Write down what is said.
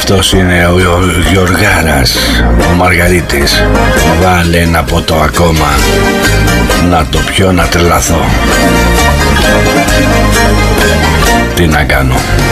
Αυτός είναι ο Γιωργάρας, ο Μαργαρίτης. Βάλε ένα ποτό ακόμα, να το πιω να τρελαθώ. Τι να κάνω.